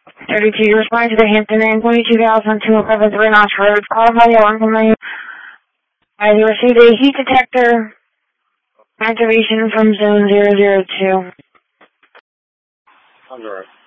32, you respond to the Hampton Inn 22,211 Knox Road. Call by the alarm company. You received a heat detector activation from zone 002. Alright.